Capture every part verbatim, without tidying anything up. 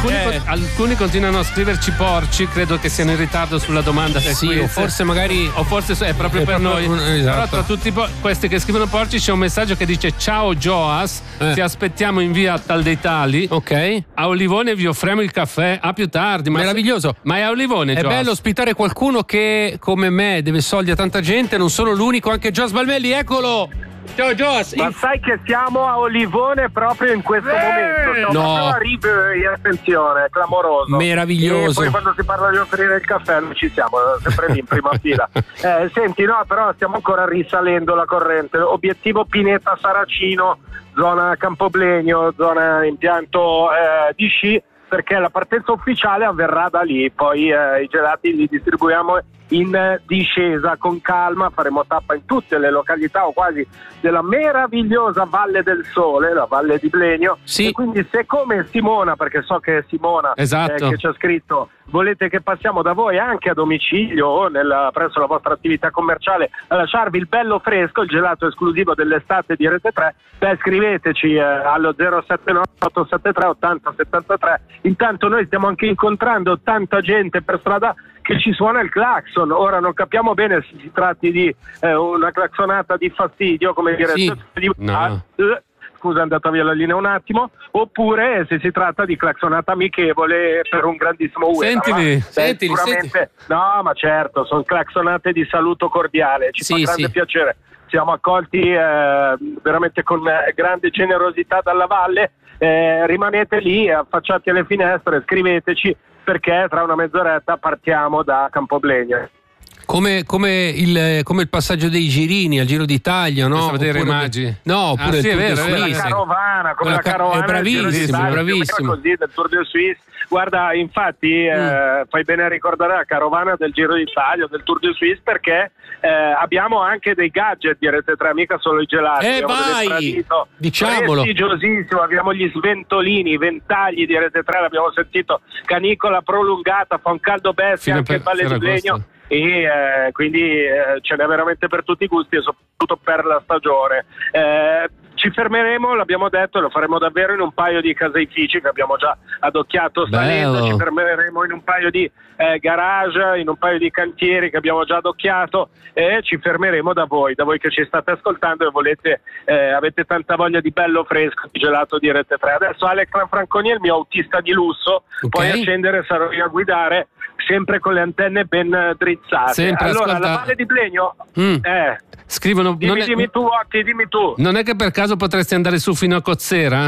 alcuni, Eh. con- alcuni continuano a scriverci porci, credo che siano in ritardo sulla domanda. del Sì, quiz. o forse magari o forse è proprio è per proprio- noi. esatto. Però tra tutti i po- questi che scrivono porci c'è un messaggio che dice: ciao Joas, Eh. ti aspettiamo in via Tal dei Tali. Ok. A Olivone vi offriamo il caffè. A più tardi. Ma Meraviglioso. Ma è a Olivone, È Joas? bello ospitare qualcuno che come me deve soldi a tanta gente, non sono l'unico, anche Joas Balmelli, eccolo! Ciao Joas! Ma sai che siamo a Olivone proprio in questo momento? Siamo No. proprio a Ribe, attenzione, è clamoroso. Meraviglioso. E poi quando si parla di offrire il caffè noi ci siamo, sempre lì in prima fila. Eh, senti, no, però stiamo ancora risalendo la corrente. Obiettivo Pineta Saracino, zona Campoblegno, zona impianto eh, di sci, perché la partenza ufficiale avverrà da lì, poi eh, i gelati li distribuiamo in eh, discesa con calma, faremo tappa in tutte le località o quasi della meravigliosa Valle del Sole, la Valle di Blegno. Sì. E quindi se come Simona, perché so che è Simona Esatto. eh, che ci ha scritto, volete che passiamo da voi anche a domicilio o nella, presso la vostra attività commerciale a lasciarvi il bello fresco, il gelato esclusivo dell'estate di Rete tre, beh scriveteci eh, allo zero sette nove otto sette tre otto zero sette tre. Intanto noi stiamo anche incontrando tanta gente per strada che ci suona il clacson. Ora non capiamo bene se si tratti di eh, una claxonata di fastidio, come dire, Sì. di- No. ah, eh, scusa, è andata via la linea un attimo, oppure se si tratta di claxonata amichevole per un grandissimo uomo. Sentili, sentili, sicuramente, no, ma certo, sono claxonate di saluto cordiale, ci Sì, fa grande sì. piacere. Siamo accolti eh, veramente con eh, grande generosità dalla valle. Eh, rimanete lì, affacciati alle finestre, scriveteci, perché tra una mezz'oretta partiamo da Campoblegno. Come, come, il, come il passaggio dei girini al Giro d'Italia, no? Penso a vedere Oppure- i Maggi. No, oppure Ah, sì, il è Tour de vero, è vero, La Suisse. carovana, come Quella la ca- carovana è del Giro bravissimo, d'Italia, bravissimo. più o meno così, del Tour de Suisse. Guarda, infatti eh, fai bene a ricordare la carovana del Giro d'Italia, del Tour de Suisse, perché eh, abbiamo anche dei gadget di Rete tre, mica solo i gelati. Eh, abbiamo vai! dell'estradito Diciamolo. prestigiosissimo, abbiamo gli sventolini, i ventagli di Rete tre, l'abbiamo sentito, canicola prolungata, fa un caldo bestia Fino anche per- il Valle di Ferragosto. Legno. E eh, quindi eh, ce n'è veramente per tutti i gusti e soprattutto per la stagione. Eh, ci fermeremo, l'abbiamo detto, lo faremo davvero in un paio di caseifici che abbiamo già adocchiato salendo, Bello. ci fermeremo in un paio di eh, garage, in un paio di cantieri che abbiamo già adocchiato e ci fermeremo da voi, da voi che ci state ascoltando e volete, eh, avete tanta voglia di bello fresco, di gelato di Rete tre. Adesso Alex Lanfranconi è il mio autista di lusso, Ok. puoi accendere, sarò io a guidare, sempre con le antenne ben eh, drizzate. Sempre, allora, ascolta- la Valle di Blegno, Mm. eh, Scrivono. dimmi, Non è, dimmi tu, Occhi, dimmi tu. non è che per caso potresti andare su fino a Cozzera?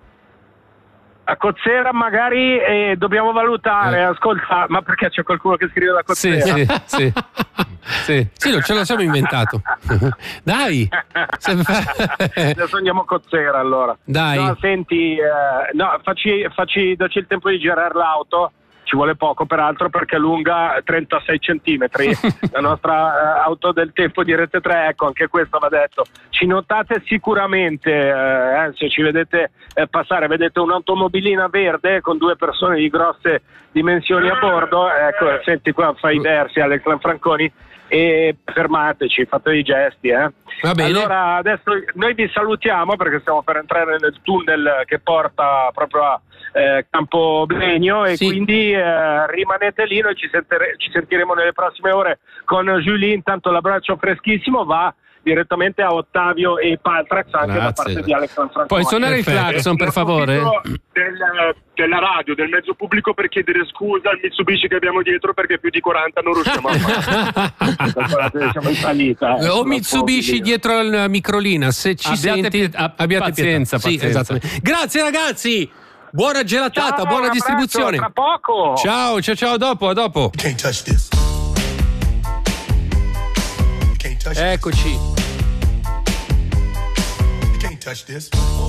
A Cozzera magari eh, dobbiamo valutare, ascolta, ma perché c'è qualcuno che scrive da Sì, Cozzera? sì, sì. sì. Sì, non ce lo siamo inventato. Dai. Adesso andiamo a Cozzera allora. Dai. No, senti, eh, no, facci, facci, dacci il tempo di girare l'auto. Ci vuole poco peraltro perché è lunga trentasei centimetri. La nostra eh, auto del tempo di Rete tre, ecco, anche questo va detto. Ci notate sicuramente, eh, se ci vedete eh, passare, vedete un'automobilina verde con due persone di grosse dimensioni a bordo. Ecco, senti qua, fai i versi Alex Lanfranconi. E fermateci, fate i gesti, eh. Va bene. Allora adesso noi vi salutiamo perché stiamo per entrare nel tunnel che porta proprio a eh, Campoblegno e Sì. quindi eh, rimanete lì, noi ci, sentere- ci sentiremo nelle prossime ore con Julie. Intanto l'abbraccio freschissimo va direttamente a Ottavio e Paltrax anche da Grazie. parte di Alex Lanfranconi. Puoi suonare il Perfetto. clacson per favore? Del, della radio, del mezzo pubblico, per chiedere scusa al Mitsubishi che abbiamo dietro perché più di quaranta non riusciamo a fare. Siamo in salita. eh. O Mitsubishi dietro al microlina, se ci Abbiate senti, piet- ah, abbiate pazienza, pietà. Sì, pazienza. esattamente. Grazie ragazzi. Buona gelatata, Ciao, buona un abbraccio, distribuzione. tra poco. Ciao, ciao, ciao, a dopo, a dopo. Can't touch this. Can't touch Eccoci. this. Can't touch this.